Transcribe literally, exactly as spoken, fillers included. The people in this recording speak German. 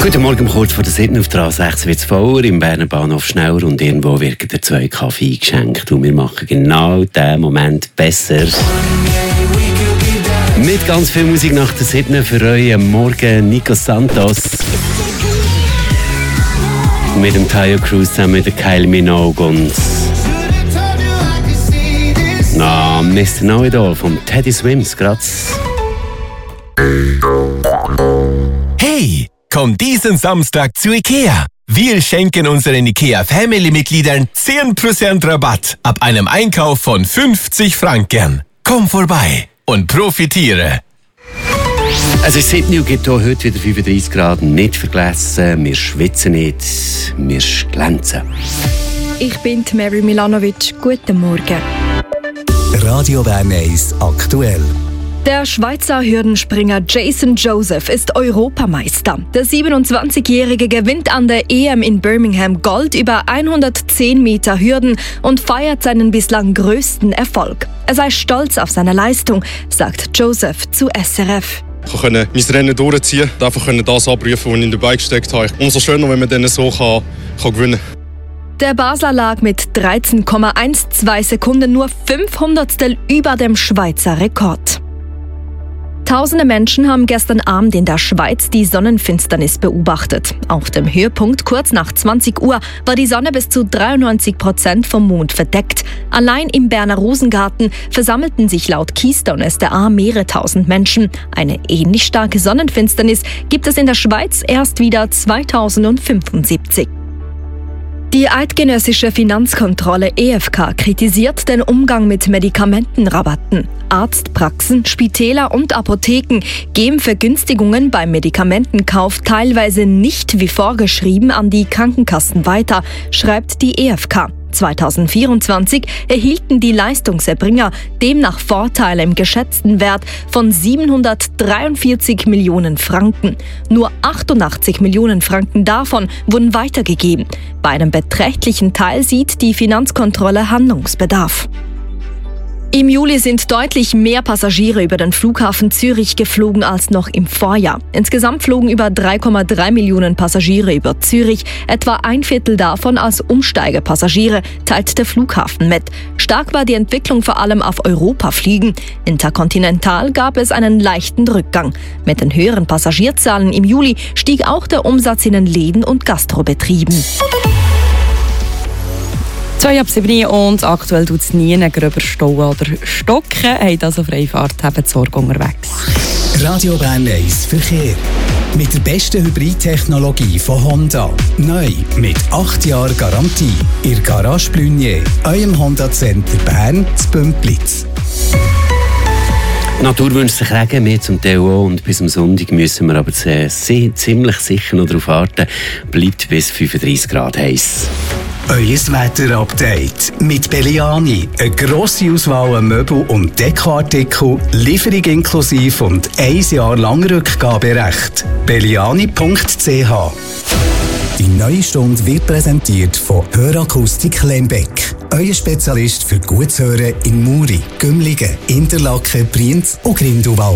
Guten Morgen, kurz vor der siebten auf der A sechs wird es voller, im Berner Bahnhof schneller und irgendwo wird der zwei Kaffee eingeschenkt. Und wir machen genau diesen Moment besser. Mit ganz viel Musik nach der siebten für euch am Morgen Nico Santos. Mit dem Tayo Cruz zusammen mit der Kylie Minogue und na, Mister Know-it-all vom Teddy Swims, graz. Hey, komm diesen Samstag zu IKEA. Wir schenken unseren IKEA-Family-Mitgliedern zehn Prozent Rabatt ab einem Einkauf von fünfzig Franken. Komm vorbei und profitiere. Es ist sieben und gibt hier heute wieder fünfunddreißig Grad. Nicht vergessen, wir schwitzen nicht, wir glänzen. Ich bin Mary Milanovic. Guten Morgen. Radio Bern eins aktuell. Der Schweizer Hürdenspringer Jason Joseph ist Europameister. Der siebenundzwanzigjährige gewinnt an der E M in Birmingham Gold über hundertzehn Meter Hürden und feiert seinen bislang größten Erfolg. Er sei stolz auf seine Leistung, sagt Joseph zu S R F. Ich konnte mein Rennen durchziehen und einfach das abrufen, was ich dabei gesteckt habe. Umso schöner, wenn man dann so kann, kann gewinnen kann. Der Basler lag mit dreizehn Komma zwölf Sekunden nur fünf Hundertstel über dem Schweizer Rekord. Tausende Menschen haben gestern Abend in der Schweiz die Sonnenfinsternis beobachtet. Auf dem Höhepunkt kurz nach zwanzig Uhr war die Sonne bis zu dreiundneunzig Prozent vom Mond verdeckt. Allein im Berner Rosengarten versammelten sich laut Keystone S D A mehrere tausend Menschen. Eine ähnlich starke Sonnenfinsternis gibt es in der Schweiz erst wieder zweitausendfünfundsiebzig. Die eidgenössische Finanzkontrolle E F K kritisiert den Umgang mit Medikamentenrabatten. Arztpraxen, Spitäler und Apotheken geben Vergünstigungen beim Medikamentenkauf teilweise nicht wie vorgeschrieben an die Krankenkassen weiter, schreibt die E F K. zweitausendvierundzwanzig erhielten die Leistungserbringer demnach Vorteile im geschätzten Wert von siebenhundertdreiundvierzig Millionen Franken. Nur achtundachtzig Millionen Franken davon wurden weitergegeben. Bei einem beträchtlichen Teil sieht die Finanzkontrolle Handlungsbedarf. Im Juli sind deutlich mehr Passagiere über den Flughafen Zürich geflogen als noch im Vorjahr. Insgesamt flogen über drei Komma drei Millionen Passagiere über Zürich, etwa ein Viertel davon als Umsteigepassagiere, teilt der Flughafen mit. Stark war die Entwicklung vor allem auf Europaflügen. Interkontinental gab es einen leichten Rückgang. Mit den höheren Passagierzahlen im Juli stieg auch der Umsatz in den Läden und Gastrobetrieben. Zwei ab sieben und aktuell tut es nie gröber stauen oder stocken. Habt also Freifahrt, habt Sorge unterwegs. Radio Bern eins Verkehr. Mit der besten Hybridtechnologie von Honda. Neu mit acht Jahren Garantie. Ihr Garage Blunier, eurem Honda Center Bern zu Bümplitz. Die Natur wünscht sich Regen, wir zum Teil auch. Und bis am Sonntag müssen wir aber sehr, sehr, ziemlich sicher noch darauf warten. Bleibt bis fünfunddreißig Grad heiß. Euer Wetter-Update mit Belliani. Eine grosse Auswahl an Möbel- und Dekoartikel, Lieferung inklusive und ein Jahr lang Rückgaberecht. belliani punkt c h. Die neue Stunde wird präsentiert von Hörakustik Lembeck. Euer Spezialist für gutes Hören in Muri, Gümligen, Interlaken, Brienz und Grindelwald.